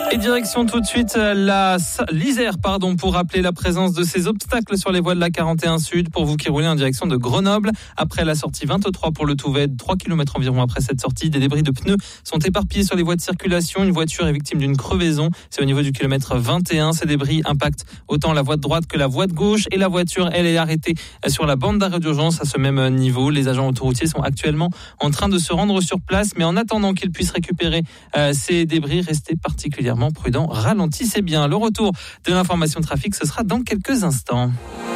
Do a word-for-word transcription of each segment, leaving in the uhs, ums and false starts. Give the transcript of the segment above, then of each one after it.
Et direction tout de suite la l'Isère, pardon, pour rappeler la présence de ces obstacles sur les voies de la quarante et un Sud pour vous qui roulez en direction de Grenoble. Après la sortie vingt-trois pour le Touvet, trois kilomètres environ après cette sortie, des débris de pneus sont éparpillés sur les voies de circulation. Une voiture est victime d'une crevaison. C'est au niveau du kilomètre vingt et un. Ces débris impactent autant la voie de droite que la voie de gauche et la voiture, elle, est arrêtée sur la bande d'arrêt d'urgence à ce même niveau. Les agents autoroutiers sont actuellement en train de se rendre sur place, mais en attendant qu'ils puissent récupérer euh, ces débris, restez particulièrement prudent, ralentissez bien. Le retour de l'information trafic, ce sera dans quelques instants.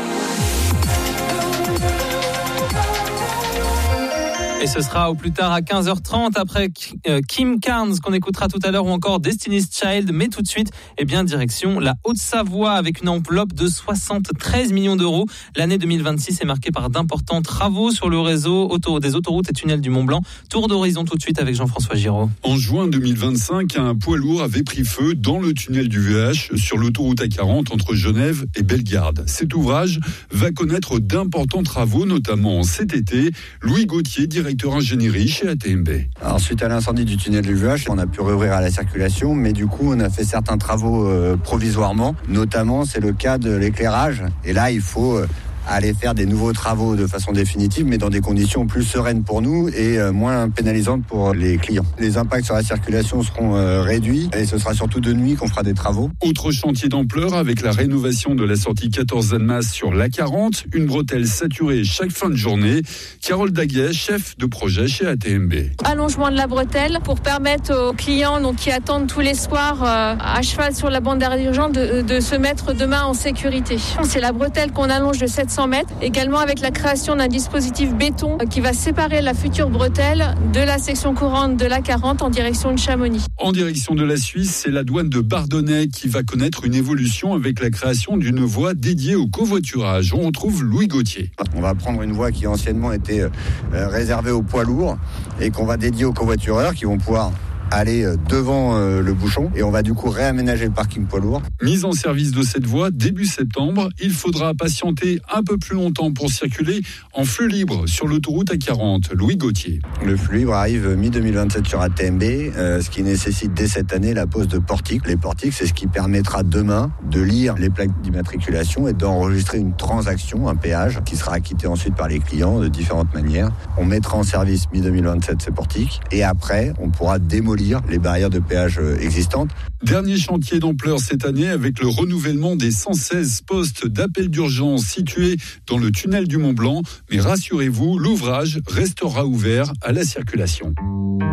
Et ce sera au plus tard à quinze heures trente après Kim Carnes qu'on écoutera tout à l'heure ou encore Destiny's Child. Mais tout de suite, eh bien, direction la Haute-Savoie avec une enveloppe de soixante-treize millions d'euros. L'année deux mille vingt-six est marquée par d'importants travaux sur le réseau auto, des autoroutes et tunnels du Mont-Blanc. Tour d'horizon tout de suite avec Jean-François Giraud. En juin deux mille vingt-cinq, un poids lourd avait pris feu dans le tunnel du V H sur l'autoroute A quarante entre Genève et Bellegarde. Cet ouvrage va connaître d'importants travaux, notamment cet été. Louis Gauthier, directeur ingénierie chez A T M B. Alors, suite à l'incendie du tunnel du V H, on a pu rouvrir à la circulation, mais du coup on a fait certains travaux euh, provisoirement, notamment c'est le cas de l'éclairage, et là il faut euh, aller faire des nouveaux travaux de façon définitive, mais dans des conditions plus sereines pour nous et euh, moins pénalisantes pour les clients. Les impacts sur la circulation seront euh, réduits et ce sera surtout de nuit qu'on fera des travaux. Autre chantier d'ampleur avec la rénovation de la sortie quatorze Annemasse sur l'A quarante, une bretelle saturée chaque fin de journée. Carole Daguet, chef de projet chez A T M B. Allongement de la bretelle pour permettre aux clients donc, qui attendent tous les soirs euh, à cheval sur la bande d'arrêt d'urgence de, de se mettre demain en sécurité. C'est la bretelle qu'on allonge de sept cents mètres, également avec la création d'un dispositif béton qui va séparer la future bretelle de la section courante de l'A quarante en direction de Chamonix. En direction de la Suisse, c'est la douane de Bardonnay qui va connaître une évolution avec la création d'une voie dédiée au covoiturage. On retrouve Louis Gauthier. On va prendre une voie qui anciennement était euh, réservée aux poids lourds et qu'on va dédier aux covoitureurs qui vont pouvoir aller devant euh, le bouchon et on va du coup réaménager le parking poids lourd. Mise en service de cette voie début septembre, il faudra patienter un peu plus longtemps pour circuler en flux libre sur l'autoroute A quarante. Louis Gauthier. Le flux libre arrive mi deux mille vingt-sept sur A T M B, euh, ce qui nécessite dès cette année la pose de portiques. Les portiques, c'est ce qui permettra demain de lire les plaques d'immatriculation et d'enregistrer une transaction, un péage, qui sera acquitté ensuite par les clients de différentes manières. On mettra en service mi deux mille vingt-sept ces portiques et après, on pourra démolir les barrières de péage existantes. Dernier chantier d'ampleur cette année avec le renouvellement des cent seize postes d'appel d'urgence situés dans le tunnel du Mont-Blanc. Mais rassurez-vous, l'ouvrage restera ouvert à la circulation.